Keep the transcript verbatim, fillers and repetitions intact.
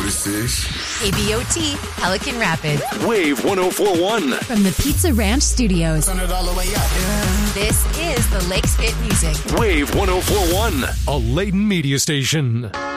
This is K B O T, Pelican Rapids. Wave one oh four one. From the Pizza Ranch Studios. Turn it all the way up. Yeah. This is the Lakes Fit Music. Wave one oh four one. A Layton media station.